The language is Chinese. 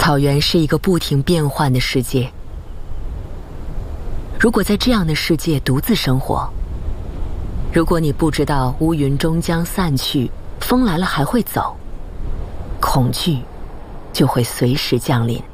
草原是一个不停变换的世界。如果在这样的世界独自生活，如果你不知道乌云终将散去，风来了还会走，恐惧就会随时降临。